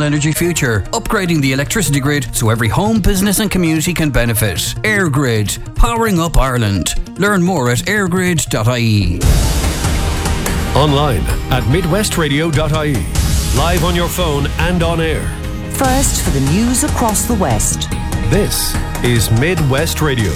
sustainable energy future, upgrading the electricity grid so every home, business and community can benefit. EirGrid, powering up Ireland. Learn more at airgrid.ie. Online at midwestradio.ie. Live on your phone and on air. First for the news across the West. This is Midwest Radio.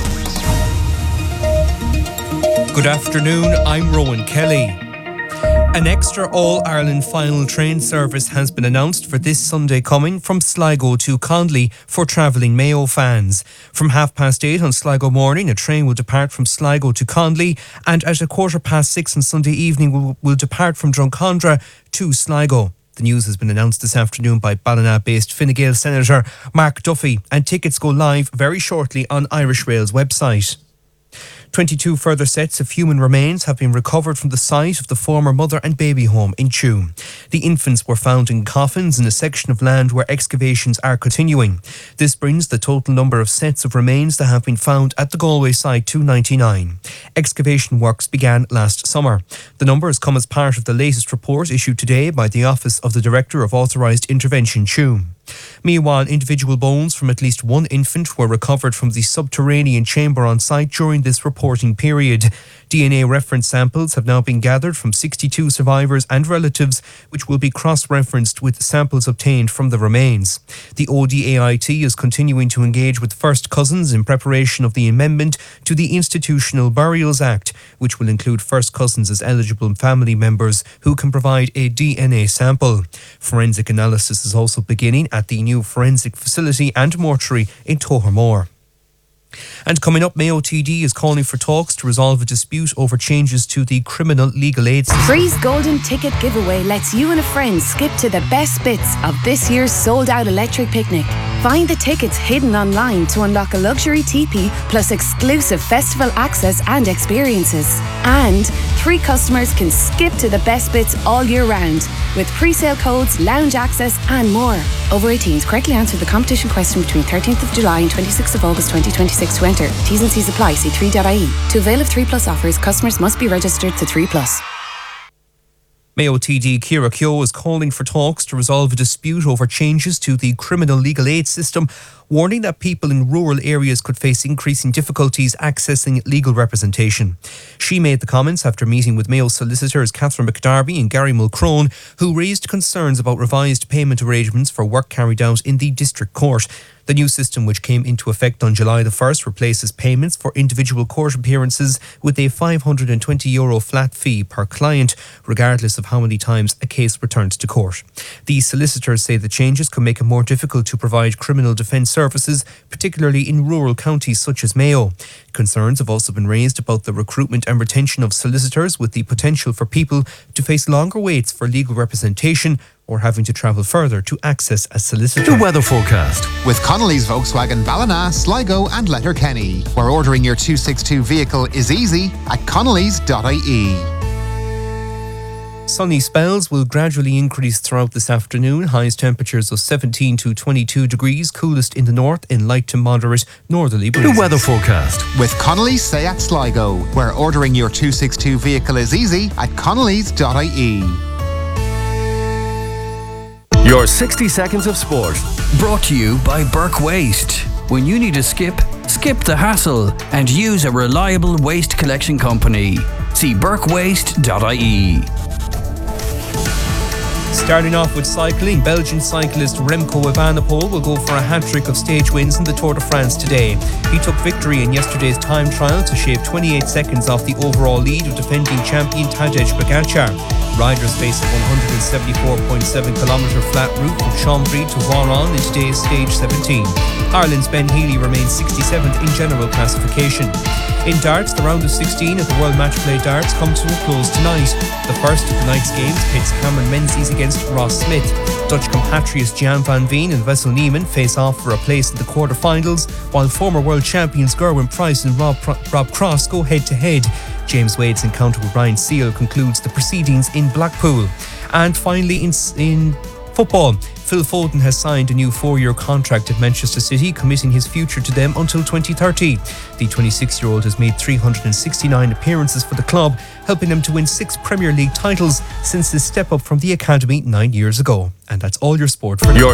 Good afternoon, I'm Rowan Kelly. An extra All-Ireland final train service has been announced for this Sunday coming from Sligo to Connolly for travelling Mayo fans. From 8:30 on Sligo morning, a train will depart from Sligo to Connolly, and at 6:15 on Sunday evening will depart from Drumcondra to Sligo. The news has been announced this afternoon by Ballina-based Fine Gael Senator Mark Duffy, and tickets go live very shortly on Irish Rail's website. 22 further sets of human remains have been recovered from the site of the former mother and baby home in Tuam. The infants were found in coffins in a section of land where excavations are continuing. This brings the total number of sets of remains that have been found at the Galway site to 99. Excavation works began last summer. The number has come as part of the latest report issued today by the Office of the Director of Authorised Intervention, Tuam. Meanwhile, individual bones from at least one infant were recovered from the subterranean chamber on site during this reporting period. DNA reference samples have now been gathered from 62 survivors and relatives, which will be cross-referenced with samples obtained from the remains. The ODAIT is continuing to engage with first cousins in preparation of the amendment to the Institutional Burials Act, which will include first cousins as eligible family members who can provide a DNA sample. Forensic analysis is also beginning at the new forensic facility and mortuary in Tohermore. And coming up, Mayo TD is calling for talks to resolve a dispute over changes to the criminal legal aid system. Free's Golden Ticket Giveaway lets you and a friend skip to the best bits of this year's sold-out electric picnic. Find the tickets hidden online to unlock a luxury teepee plus exclusive festival access and experiences. And 3 customers can skip to the best bits all year round with pre-sale codes, lounge access and more. Over 18s, correctly answer the competition question between 13th of July and 26th of August 2026 to enter. T's and C's apply. See 3.ie. To avail of 3+ offers, customers must be registered to 3+. Mayo TD Ciara Keogh is calling for talks to resolve a dispute over changes to the criminal legal aid system, warning that people in rural areas could face increasing difficulties accessing legal representation. She made the comments after meeting with Mayo solicitors Catherine McDarby and Gary Mulcrone, who raised concerns about revised payment arrangements for work carried out in the District Court. The new system, which came into effect on July the 1st, replaces payments for individual court appearances with a €520 flat fee per client, regardless of how many times a case returns to court. The solicitors say the changes could make it more difficult to provide criminal defence services, particularly in rural counties such as Mayo. Concerns have also been raised about the recruitment and retention of solicitors, with the potential for people to face longer waits for legal representation or having to travel further to access a solicitor. The weather forecast with Connolly's Volkswagen Ballina, Sligo and Letterkenny, where ordering your 262 vehicle is easy at connellys.ie. Sunny spells will gradually increase throughout this afternoon. Highest temperatures of 17 to 22 degrees, coolest in the north in light to moderate northerly breezes. The weather forecast with Connolly's Seat Sligo, where ordering your 262 vehicle is easy at connellys.ie. Your 60 seconds of sport. Brought to you by Burke Waste. When you need a skip the hassle and use a reliable waste collection company. See burkewaste.ie. Starting off with cycling, Belgian cyclist Remco Evenepoel will go for a hat-trick of stage wins in the Tour de France today. He took victory in yesterday's time trial to shave 28 seconds off the overall lead of defending champion Tadej Pogačar. Riders face a 174.7km flat route from Chambry to Voiron in today's stage 17. Ireland's Ben Healy remains 67th in general classification. In darts, the round of 16 of the World Match Play Darts come to a close tonight. The first of the night's games pits Cameron Menzies against Ross Smith. Dutch compatriots Jan van Veen and Wessel Neiman face off for a place in the quarter-finals, while former world champions Gerwyn Price and Rob Cross go head-to-head. James Wade's encounter with Ryan Seale concludes the proceedings in Blackpool. And finally, in football, Phil Foden has signed a new 4-year contract at Manchester City, committing his future to them until 2030. The 26-year-old has made 369 appearances for the club, helping them to win 6 Premier League titles since his step up from the academy 9 years ago. And that's all your sport for now.